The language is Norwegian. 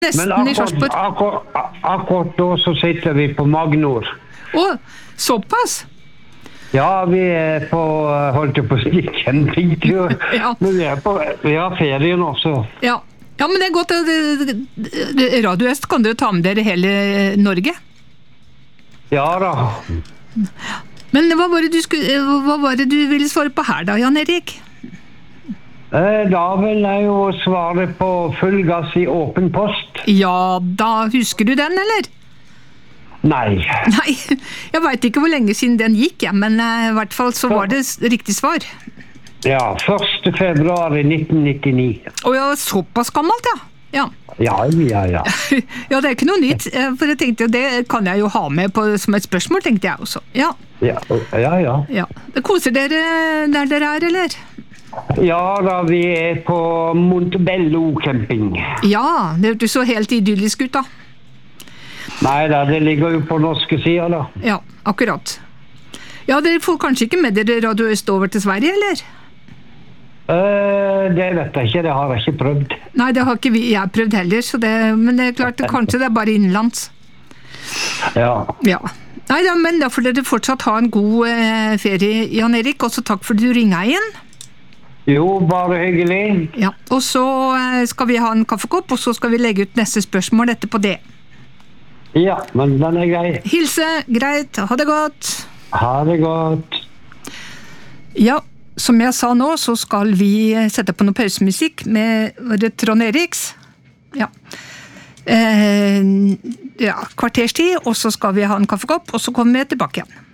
Nesten i Sarpsborg. Akkurat da så sitter vi på Magnor. Såpass? Ja, vi på, holdt jeg på å si, campingtur. Ja. Men vi har ferie nå, så. Ja, men det er godt. Radio Øst kan du ta med dere hele Norge. Ja da. Men hva var det du ville svare på her da, Jan Erik? Da vil jeg jo svare på full gass i åpen post. Ja, da husker du den, eller? Nei. Nei, jeg vet ikke hvor lenge siden den gikk, men i hvert fall så var det riktig svar. Ja, 1. februar i 1999. Ja, såpass gammelt, ja. Ja. Ja, det er ikke noe nytt, for jeg tenkte det kan jeg jo ha med som et spørsmål, tenkte jeg også. Ja. Det koser dere der dere er, eller? Ja da, vi er på Montebello camping. Ja, det hørtes så helt idyllisk ut da. Nei da, det ligger jo på norske siden da. Ja, akkurat. Ja, dere får kanskje ikke med dere Radio Øst over til Sverige, eller? Det vet jeg ikke, det har jeg ikke prøvd. Nei, det har ikke jeg prøvd heller, men det er klart, kanskje det er bare innenlands. Ja. Nei, men da får dere fortsatt ha en god ferie, Jan Erik, og så takk for at du ringet igjen. Jo, bare hyggelig. Ja, og så skal vi ha en kaffekopp, og så skal vi legge ut neste spørsmål etterpå det. Ja, men den er grei. Hilse, greit, ha det godt. Ha det godt. Ja, som jeg sa nå, så skal vi sette på noe pausemusikk med Trond Eriks. Ja, kvarterstid, og så skal vi ha en kaffekopp, og så kommer vi tilbake igjen.